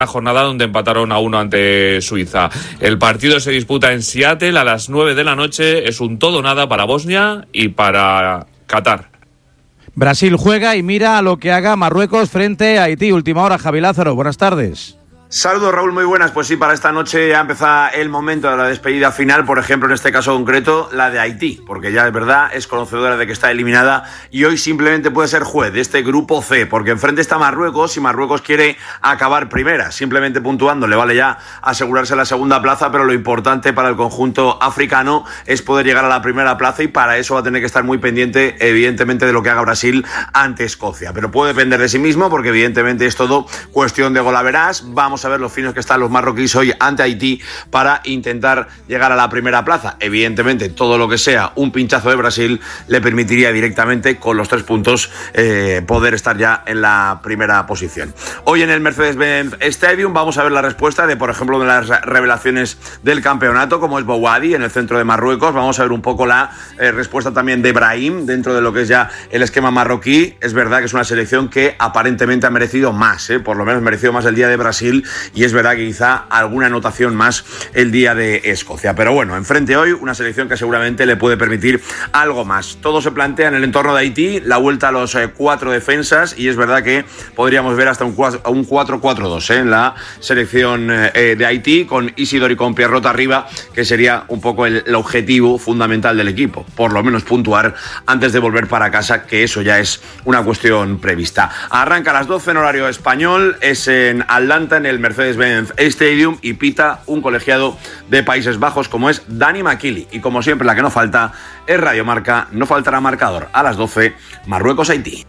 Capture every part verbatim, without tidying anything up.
jornada donde empataron a uno ante Suiza. El partido se disputa en Seattle a las nueve de la noche. Es un todo nada para Bosnia y para Qatar. Brasil juega y mira a lo que haga Marruecos frente a Haití. Última hora, Javi Lázaro, buenas tardes. Saludos, Raúl, muy buenas. Pues sí, para esta noche ya empieza el momento de la despedida final, por ejemplo, en este caso concreto, la de Haití, porque ya de verdad es conocedora de que está eliminada y hoy simplemente puede ser juez de este grupo C, porque enfrente está Marruecos y Marruecos quiere acabar primera, simplemente puntuando, le vale ya asegurarse la segunda plaza, pero lo importante para el conjunto africano es poder llegar a la primera plaza y para eso va a tener que estar muy pendiente, evidentemente, de lo que haga Brasil ante Escocia, pero puede depender de sí mismo, porque evidentemente es todo cuestión de golaveras. Vamos a ver los finos que están los marroquíes hoy ante Haití para intentar llegar a la primera plaza. Evidentemente, todo lo que sea un pinchazo de Brasil le permitiría directamente, con los tres puntos, eh, poder estar ya en la primera posición. Hoy en el Mercedes-Benz Stadium vamos a ver la respuesta de, por ejemplo, de las revelaciones del campeonato, como es Bouhaddi en el centro de Marruecos. Vamos a ver un poco la eh, respuesta también de Brahim dentro de lo que es ya el esquema marroquí. Es verdad que es una selección que aparentemente ha merecido más, eh, por lo menos merecido más el día de Brasil, y es verdad que quizá alguna anotación más el día de Escocia. Pero bueno, enfrente hoy una selección que seguramente le puede permitir algo más. Todo se plantea en el entorno de Haití, la vuelta a los eh, cuatro defensas, y es verdad que podríamos ver hasta un cuatro cuatro dos eh, en la selección eh, de Haití, con Isidore y con Pierrot arriba, que sería un poco el, el objetivo fundamental del equipo, por lo menos puntuar antes de volver para casa, que eso ya es una cuestión prevista. Arranca a las doce en horario español, es en Atlanta, en el Mercedes-Benz Stadium, y pita un colegiado de Países Bajos como es Dani Makili, y como siempre la que no falta es Radio Marca. No faltará marcador a las doce, Marruecos-Haití.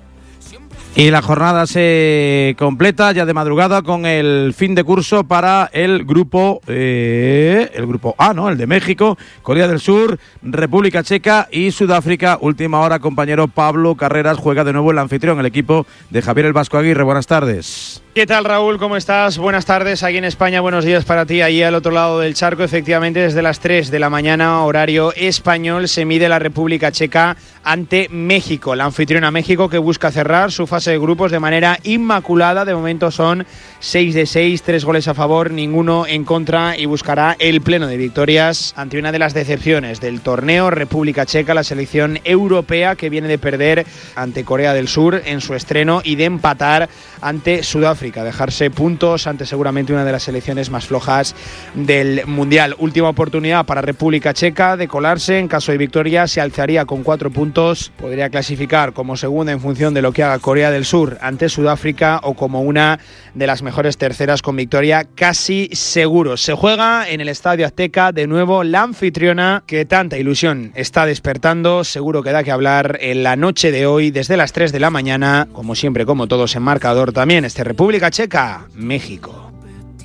Y la jornada se completa ya de madrugada con el fin de curso para el grupo eh, el grupo A, ¿no? El de México, Corea del Sur, República Checa y Sudáfrica. Última hora, compañero Pablo Carreras juega de nuevo el anfitrión, el equipo de Javier el Vasco Aguirre. Buenas tardes. ¿Qué tal, Raúl? ¿Cómo estás? Buenas tardes aquí en España, buenos días para ti ahí al otro lado del charco. Efectivamente, desde las tres de la mañana, horario español, se mide la República Checa ante México. La anfitriona México, que busca cerrar su fase de grupos de manera inmaculada. De momento son seis de seis, tres goles a favor, ninguno en contra, y buscará el pleno de victorias ante una de las decepciones del torneo, República Checa, la selección europea que viene de perder ante Corea del Sur en su estreno y de empatar ante Sudáfrica, dejarse puntos ante seguramente una de las selecciones más flojas del Mundial. Última oportunidad para República Checa de colarse. En caso de victoria se alzaría con cuatro puntos, podría clasificar como segunda en función de lo que haga Corea del Sur ante Sudáfrica, o como una de las mejores terceras con victoria casi seguro. Se juega en el Estadio Azteca, de nuevo la anfitriona que tanta ilusión está despertando. Seguro que da que hablar en la noche de hoy desde las tres de la mañana, como siempre, como todos en marcador también este República Checa, México.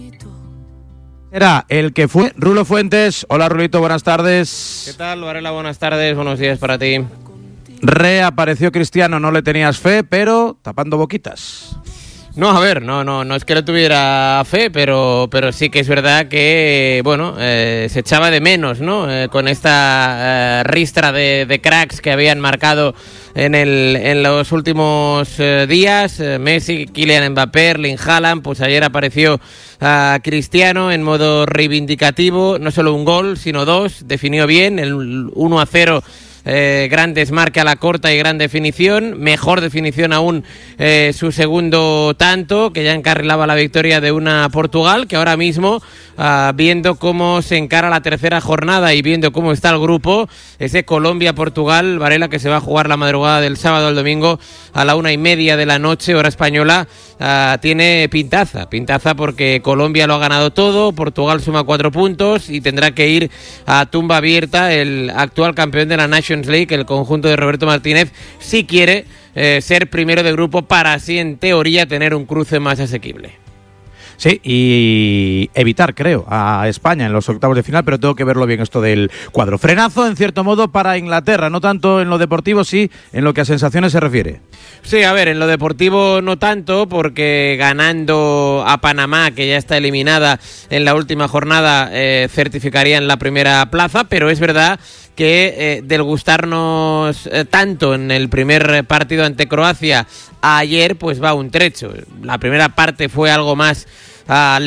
Era el que fue Rulo Fuentes. Hola, Rulito, buenas tardes. ¿Qué tal, Varela? Buenas tardes, buenos días para ti. Reapareció Cristiano, no le tenías fe, pero tapando boquitas. No, a ver, no, no, no es que le tuviera fe, pero, pero sí que es verdad que, bueno, eh, se echaba de menos, ¿no? Eh, con esta eh, ristra de, de cracks que habían marcado en el en los últimos eh, días, eh, Messi, Kylian Mbappé, Erling Haaland. Pues ayer apareció uh, Cristiano en modo reivindicativo, no solo un gol, sino dos, definió bien, el uno a cero. Eh, gran desmarque a la corta y gran definición, mejor definición aún eh, su segundo tanto, que ya encarrilaba la victoria de una Portugal, que ahora mismo, uh, viendo cómo se encara la tercera jornada y viendo cómo está el grupo, ese Colombia-Portugal, Varela, que se va a jugar la madrugada del sábado al domingo a la una y media de la noche, hora española, uh, tiene pintaza, pintaza porque Colombia lo ha ganado todo, Portugal suma cuatro puntos y tendrá que ir a tumba abierta el actual campeón de la Nations League, el conjunto de Roberto Martínez, si quiere eh, ser primero de grupo, para así en teoría tener un cruce más asequible. Sí, y evitar, creo, a España en los octavos de final, pero tengo que verlo bien esto del cuadro. Frenazo, en cierto modo, para Inglaterra, no tanto en lo deportivo, sí, en lo que a sensaciones se refiere. Sí, a ver, en lo deportivo no tanto, porque ganando a Panamá, que ya está eliminada en la última jornada, eh, certificarían la primera plaza, pero es verdad que eh, del gustarnos eh, tanto en el primer partido ante Croacia a ayer, pues va un trecho. La primera parte fue algo más al